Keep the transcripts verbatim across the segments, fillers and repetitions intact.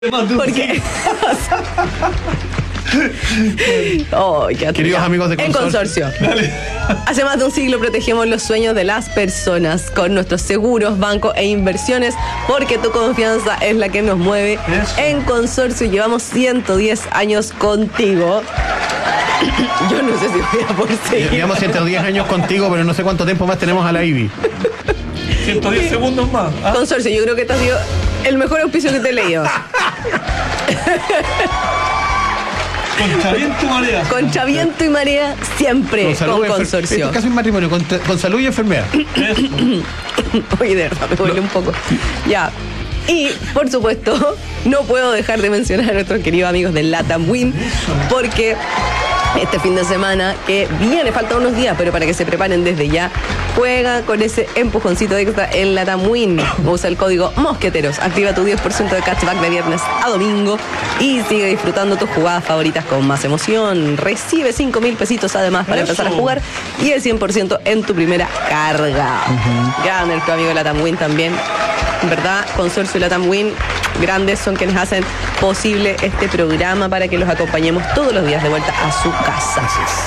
Porque... oh, queridos amigos de Consorcio. En Consorcio. Hace más de un siglo protegemos los sueños de las personas con nuestros seguros, bancos e inversiones, porque tu confianza es la que nos mueve. Eso. En Consorcio llevamos ciento diez años contigo. Yo no sé si voy a poder seguir. Llevamos ciento diez años contigo, pero no sé cuánto tiempo más tenemos a la I B I. ciento diez segundos más. ¿Ah? Consorcio, yo creo que este ha sido el mejor auspicio que te he leído. Contra viento y marea. Contra viento y marea, siempre con, con Consorcio. Esto es casi un matrimonio, con, con salud y enfermedad. Oye, de verdad, me duele un poco. Ya. Y, por supuesto, no puedo dejar de mencionar a nuestros queridos amigos de LATAM Win, porque este fin de semana, que viene, faltan unos días, pero para que se preparen desde ya, juega con ese empujoncito extra en LATAM Win. Usa el código Mosqueteros, activa tu diez por ciento de cashback de viernes a domingo y sigue disfrutando tus jugadas favoritas con más emoción. Recibe cinco mil pesitos además para Eso. empezar a jugar y el cien por ciento en tu primera carga. Uh-huh. Ya nuestro amigo LATAM Win también, ¿verdad? Consorcio y LATAM Win, grandes, son quienes hacen posible este programa para que los acompañemos todos los días de vuelta a su casa.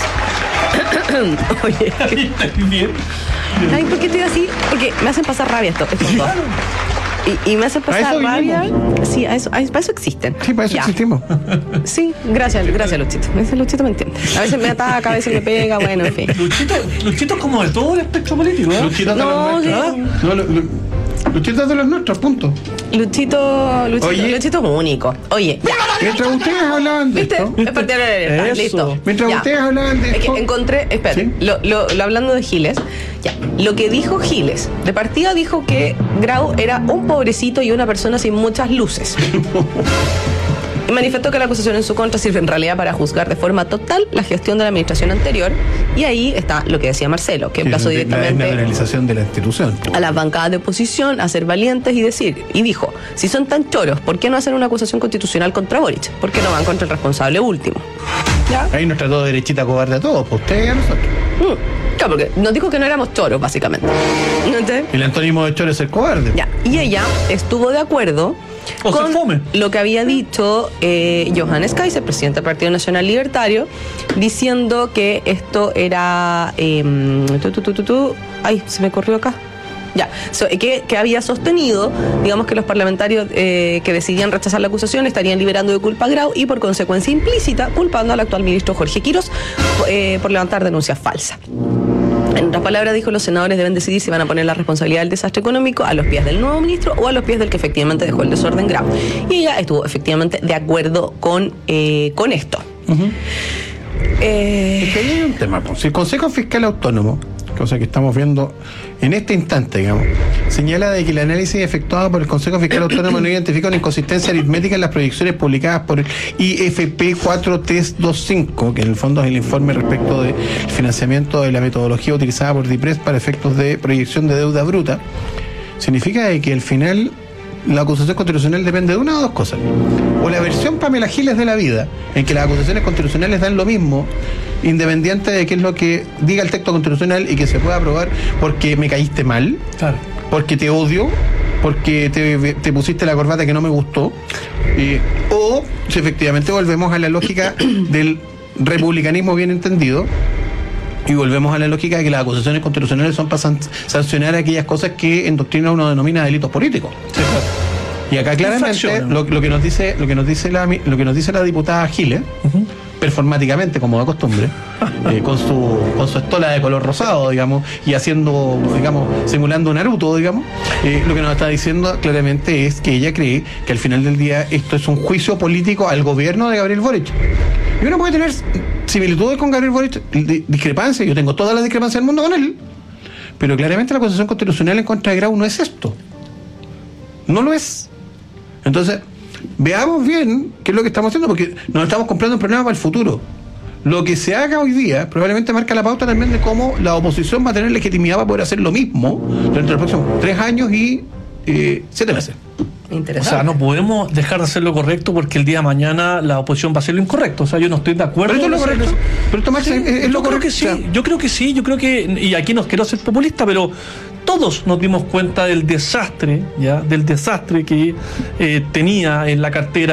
Oye, bien. Ay, ¿por qué estoy así? Porque me hacen pasar rabia esto, estos dos. Y, y me hacen pasar rabia. Sí, a eso, a eso, para eso existen. Sí, para eso ya. existimos. Sí, gracias, gracias, Luchito. Ese Luchito me entiende. A veces me ataca, a veces me pega, bueno, en fin. Luchito, Luchito es como de todo el espectro político, ¿eh? Luchito no, de los nuestros. No, lo, lo, Luchito es de los nuestros, punto. Luchito, Luchito, Oye. Luchito es único. Oye, ya. Mientras ustedes hablaban de ¿Viste? esto. Es parte de la libertad, listo. Mientras ya. ustedes hablaban de es esto. Que encontré, espera, ¿Sí? lo, lo, lo hablando de Giles, ya. Lo que dijo Giles, de partida dijo que Grau era un pobrecito y una persona sin muchas luces. Y manifestó que la acusación en su contra sirve en realidad para juzgar de forma total la gestión de la administración anterior. Y ahí está lo que decía Marcelo, que emplazó sí, directamente la desnaturalización de la institución a las bancadas de oposición a ser valientes y decir, y dijo, si son tan choros, ¿por qué no hacer una acusación constitucional contra Boric? ¿Por qué no van contra el responsable último? ¿Ya? Ahí nos trató de derechita cobarde a todos, pues ustedes y a nosotros. Mm, claro, porque nos dijo que no éramos choros, básicamente. ¿Entiendes? El antónimo de choro es el cobarde. Ya, y ella estuvo de acuerdo o con fome. lo que había dicho eh, Johannes Kaiser, presidente del Partido Nacional Libertario, diciendo que esto era eh, tu, tu, tu, tu, tu, ay, se me corrió acá ya, so, que, que había sostenido, digamos, que los parlamentarios eh, que decidían rechazar la acusación estarían liberando de culpa a Grau y por consecuencia implícita culpando al actual ministro Jorge Quiros eh, por levantar denuncias falsas. En otras palabras, dijo, los senadores deben decidir si van a poner la responsabilidad del desastre económico a los pies del nuevo ministro o a los pies del que efectivamente dejó el desorden Grau. Y ella estuvo efectivamente de acuerdo con, eh, con esto. Uh-huh. Eh... Es que hay un tema. Si el Consejo Fiscal Autónomo, cosa que estamos viendo en este instante, digamos, señala de que el análisis efectuado por el Consejo Fiscal Autónomo no identifica una inconsistencia aritmética en las proyecciones publicadas por el I F P cuatro tres dos cinco, que en el fondo es el informe respecto del financiamiento de la metodología utilizada por DIPRES para efectos de proyección de deuda bruta, significa de que al final la acusación constitucional depende de una o dos cosas. O la versión Pamela Giles de la vida, en que las acusaciones constitucionales dan lo mismo, independiente de qué es lo que diga el texto constitucional y que se pueda aprobar porque me caíste mal, claro, porque te odio, porque te, te pusiste la corbata que no me gustó, eh, o si efectivamente volvemos a la lógica del republicanismo bien entendido y volvemos a la lógica de que las acusaciones constitucionales son para san- sancionar aquellas cosas que en doctrina uno denomina delitos políticos. Sí, claro. Y acá claramente lo, lo que nos dice lo que nos dice la lo que nos dice la diputada Giles, uh-huh, performáticamente, como de costumbre, eh, con su con su estola de color rosado, digamos, y haciendo, digamos, simulando Naruto, digamos, eh, lo que nos está diciendo claramente es que ella cree que al final del día esto es un juicio político al gobierno de Gabriel Boric. Y uno puede tener similitudes con Gabriel Boric, discrepancias, yo tengo todas las discrepancias del mundo con él, pero claramente la acusación constitucional en contra de Grau no es esto. No lo es. Entonces, veamos bien qué es lo que estamos haciendo, porque nos estamos comprando un problema para el futuro. Lo que se haga hoy día probablemente marca la pauta también de cómo la oposición va a tener legitimidad para poder hacer lo mismo durante los próximos tres años y eh, siete meses. O sea, no podemos dejar de hacer lo correcto porque el día de mañana la oposición va a hacer lo incorrecto. O sea, yo no estoy de acuerdo. Pero esto es lo correcto. Pero esto, Max, sí, es, es lo correcto. Creo que sí, yo creo que sí, yo creo que, y aquí no quiero ser populista, pero todos nos dimos cuenta del desastre, ya, del desastre que eh, tenía en la cartera